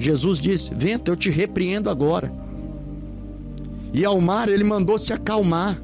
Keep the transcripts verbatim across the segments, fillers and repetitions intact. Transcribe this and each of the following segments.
Jesus disse: vento, eu te repreendo agora. E ao mar ele mandou se acalmar.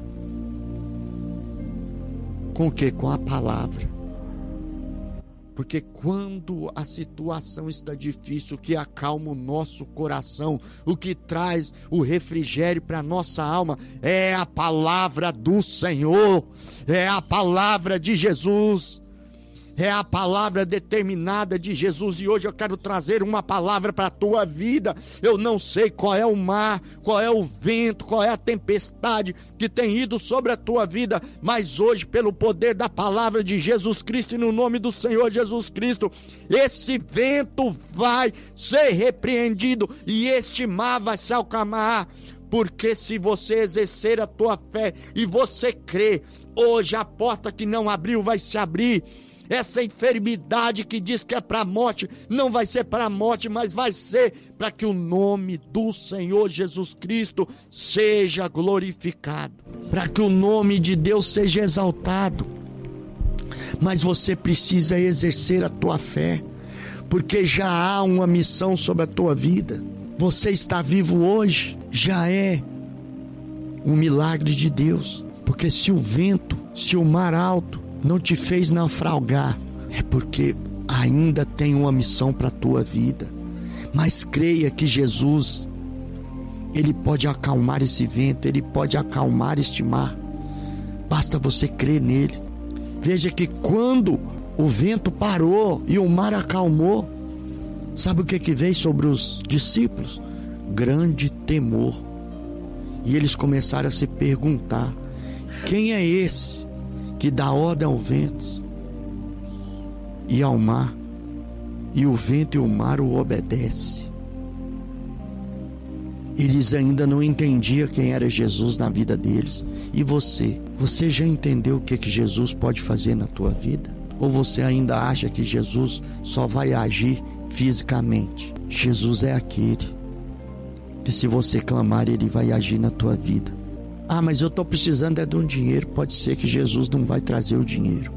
Com o quê? Com a palavra. Porque quando a situação está difícil, o que acalma o nosso coração, o que traz o refrigério para a nossa alma, é a palavra do Senhor, é a palavra de Jesus, é a palavra determinada de Jesus. E hoje eu quero trazer uma palavra para a tua vida. Eu não sei qual é o mar, qual é o vento, qual é a tempestade que tem ido sobre a tua vida, mas hoje, pelo poder da palavra de Jesus Cristo e no nome do Senhor Jesus Cristo, esse vento vai ser repreendido e este mar vai se acalmar. Porque se você exercer a tua fé e você crer, hoje a porta que não abriu vai se abrir. Essa enfermidade que diz que é para a morte, não vai ser para a morte, mas vai ser para que o nome do Senhor Jesus Cristo seja glorificado, para que o nome de Deus seja exaltado. Mas você precisa exercer a tua fé, porque já há uma missão sobre a tua vida. Você está vivo hoje, já é um milagre de Deus, porque se o vento, se o mar alto não te fez naufragar, é porque ainda tem uma missão para a tua vida. Mas creia que Jesus, Ele pode acalmar esse vento, Ele pode acalmar este mar. Basta você crer nele. Veja que quando o vento parou e o mar acalmou, sabe o que que veio sobre os discípulos? Grande temor. E eles começaram a se perguntar: quem é esse que dá ordem ao vento e ao mar, e o vento e o mar o obedecem? Eles ainda não entendiam quem era Jesus na vida deles. E você? Você já entendeu o que, que Jesus pode fazer na tua vida? Ou você ainda acha que Jesus só vai agir fisicamente? Jesus é aquele que, se você clamar, Ele vai agir na tua vida. Ah, mas eu estou precisando é de um dinheiro. Pode ser que Jesus não vai trazer o dinheiro,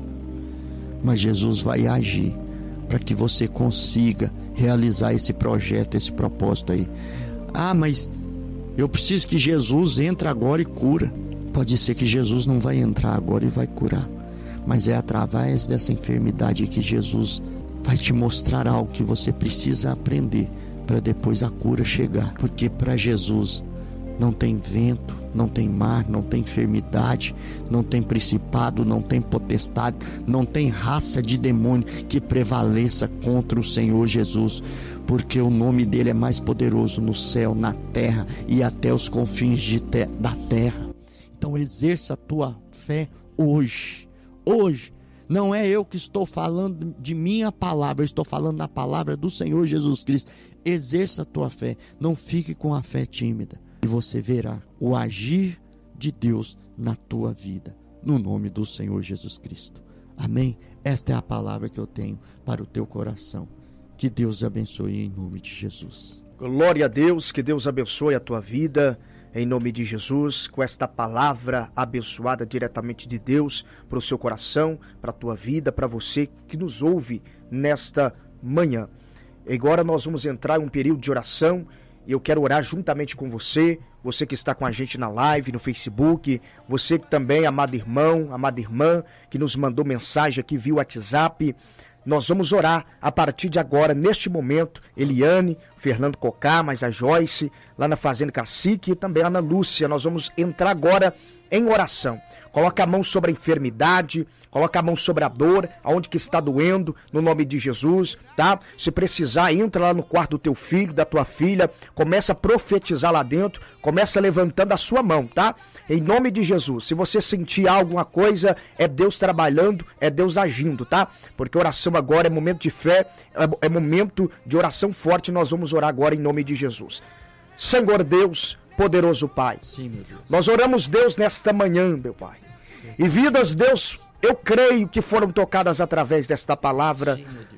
mas Jesus vai agir para que você consiga realizar esse projeto, esse propósito aí. Ah, mas eu preciso que Jesus entre agora e cura. Pode ser que Jesus não vai entrar agora e vai curar, mas é através dessa enfermidade que Jesus vai te mostrar algo que você precisa aprender para depois a cura chegar. Porque para Jesus não tem vento, não tem mar, não tem enfermidade, não tem principado, não tem potestade, não tem raça de demônio que prevaleça contra o Senhor Jesus, porque o nome dele é mais poderoso no céu, na terra e até os confins de te- da terra. Então exerça a tua fé hoje, hoje. Não é eu que estou falando de minha palavra, eu estou falando na palavra do Senhor Jesus Cristo. Exerça a tua fé, não fique com a fé tímida. E você verá o agir de Deus na tua vida, no nome do Senhor Jesus Cristo. Amém? Esta é a palavra que eu tenho para o teu coração. Que Deus abençoe em nome de Jesus. Glória a Deus, que Deus abençoe a tua vida, em nome de Jesus, com esta palavra abençoada diretamente de Deus para o seu coração, para a tua vida, para você que nos ouve nesta manhã. Agora nós vamos entrar em um período de oração. E eu quero orar juntamente com você, você que está com a gente na live, no Facebook, você que também, amado irmão, amada irmã, que nos mandou mensagem aqui via WhatsApp. Nós vamos orar a partir de agora, neste momento, Eliane, Fernando Cocá, mais a Joyce, lá na Fazenda Cacique e também a Ana Lúcia. Nós vamos entrar agora em oração. Coloca a mão sobre a enfermidade, coloca a mão sobre a dor, aonde que está doendo, no nome de Jesus, tá? Se precisar, entra lá no quarto do teu filho, da tua filha, começa a profetizar lá dentro, começa levantando a sua mão, tá? Em nome de Jesus, se você sentir alguma coisa, é Deus trabalhando, é Deus agindo, tá? Porque oração agora é momento de fé, é momento de oração forte, nós vamos orar agora em nome de Jesus. Senhor Deus, poderoso Pai, Sim, meu Deus. Nós oramos, Deus, nesta manhã, meu Pai. E vidas, Deus, eu creio que foram tocadas através desta palavra. Sim, meu Deus.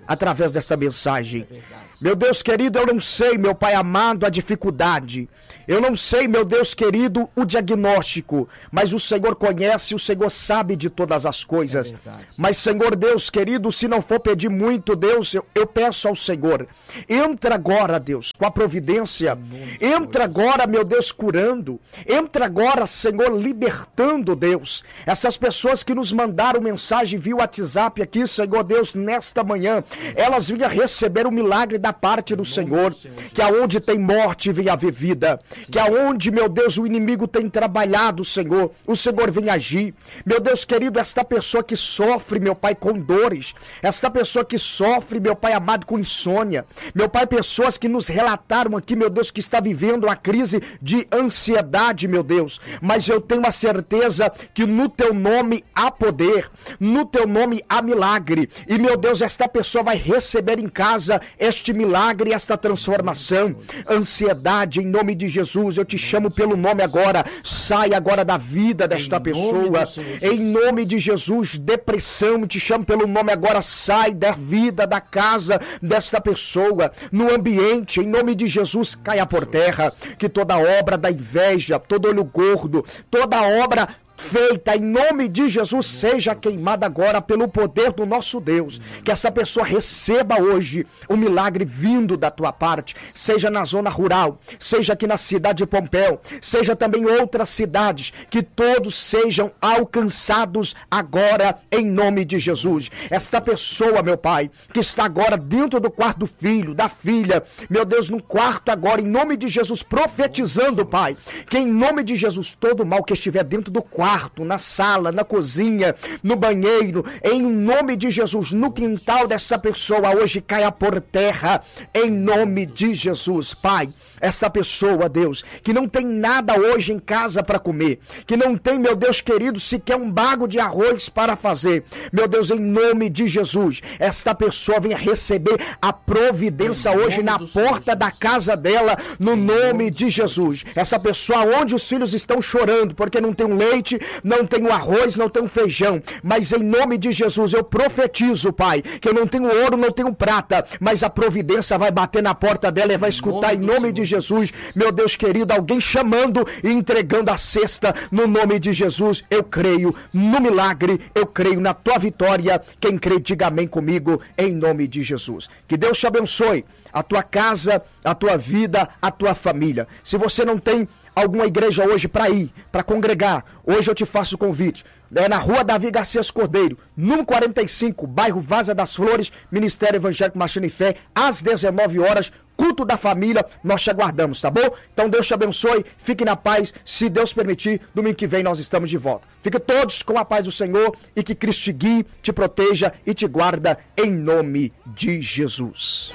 através dessa mensagem. Meu Deus querido, eu não sei, meu Pai amado, a dificuldade. Eu não sei, meu Deus querido, o diagnóstico. Mas o Senhor conhece, o Senhor sabe de todas as coisas. É mas, Senhor Deus querido, se não for pedir muito, Deus, eu, eu peço ao Senhor. Entra agora, Deus, com a providência. Entra agora, meu Deus, curando. Entra agora, Senhor, libertando, Deus. Essas pessoas que nos mandaram mensagem via WhatsApp aqui, Senhor Deus, nesta manhã, elas vinham receber o milagre da parte do Senhor, que aonde tem morte vem haver vida, que aonde, meu Deus, o inimigo tem trabalhado, Senhor, o Senhor vem agir. Meu Deus querido, esta pessoa que sofre, meu Pai, com dores, esta pessoa que sofre, meu Pai amado, com insônia, meu Pai, pessoas que nos relataram aqui, meu Deus, que está vivendo uma crise de ansiedade, meu Deus, mas eu tenho a certeza que no teu nome há poder, no teu nome há milagre, e meu Deus, esta pessoa vai receber em casa este milagre, esta transformação. Ansiedade, em nome de Jesus, eu te chamo pelo nome agora, sai agora da vida desta pessoa, em nome de Jesus. Depressão, te chamo pelo nome agora, sai da vida, da casa desta pessoa, no ambiente, em nome de Jesus, caia por terra, que toda obra da inveja, todo olho gordo, toda obra feita em nome de Jesus seja queimada agora pelo poder do nosso Deus, que essa pessoa receba hoje o milagre vindo da tua parte, seja na zona rural, seja aqui na cidade de Pompéu, seja também em outras cidades, que todos sejam alcançados agora em nome de Jesus. Esta pessoa, meu Pai, que está agora dentro do quarto do filho, da filha, meu Deus, no quarto agora, em nome de Jesus, profetizando, Pai, que em nome de Jesus todo mal que estiver dentro do quarto, na sala, na cozinha, no banheiro, em nome de Jesus, no quintal dessa pessoa hoje caia por terra, em nome de Jesus. Pai, esta pessoa, Deus, que não tem nada hoje em casa para comer, que não tem, meu Deus querido, sequer um bago de arroz para fazer, meu Deus, em nome de Jesus, esta pessoa venha receber a providência hoje na porta da casa dela, no nome de Jesus. Essa pessoa onde os filhos estão chorando porque não tem um leite, não tenho arroz, não tenho feijão, mas em nome de Jesus eu profetizo, Pai, que eu não tenho ouro, não tenho prata, mas a providência vai bater na porta dela e vai escutar em nome de Jesus, meu Deus querido, alguém chamando e entregando a cesta, no nome de Jesus. Eu creio no milagre, eu creio na tua vitória. Quem crê, diga amém comigo, em nome de Jesus. Que Deus te abençoe, a tua casa, a tua vida, a tua família. Se você não tem alguma igreja hoje para ir, para congregar, hoje eu te faço o convite. É na rua Davi Garcias Cordeiro, número quarenta e cinco, bairro Vaza das Flores, Ministério Evangélico Marchando em Fé, às dezenove horas, culto da família, nós te aguardamos, tá bom? Então Deus te abençoe, fique na paz, se Deus permitir, domingo que vem nós estamos de volta. Fiquem todos com a paz do Senhor e que Cristo te guie, te proteja e te guarda em nome de Jesus.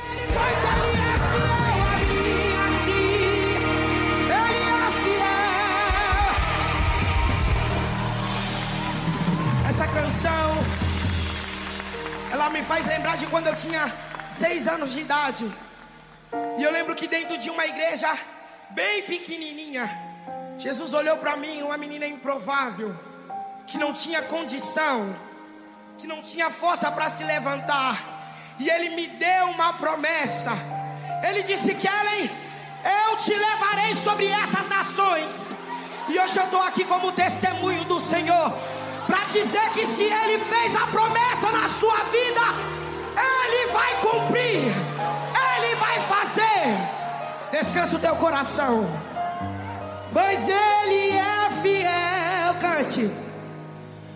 Essa canção, ela me faz lembrar de quando eu tinha seis anos de idade. E eu lembro que dentro de uma igreja bem pequenininha, Jesus olhou para mim, uma menina improvável, que não tinha condição, que não tinha força para se levantar. E Ele me deu uma promessa. Ele disse: Kellen, eu te levarei sobre essas nações. E hoje eu estou aqui como testemunho do Senhor, para dizer que se Ele fez a promessa na sua vida, Ele vai cumprir, Ele vai fazer. Descansa o teu coração, pois Ele é fiel. Cante.